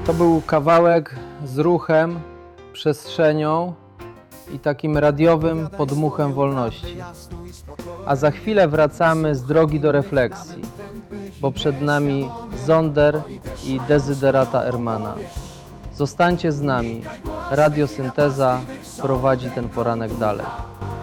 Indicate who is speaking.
Speaker 1: To był kawałek z ruchem, przestrzenią i takim radiowym podmuchem wolności. A za chwilę wracamy z drogi do refleksji, bo przed nami Zonder i Dezyderata Ermana. Zostańcie z nami. Radiosynteza prowadzi ten poranek dalej.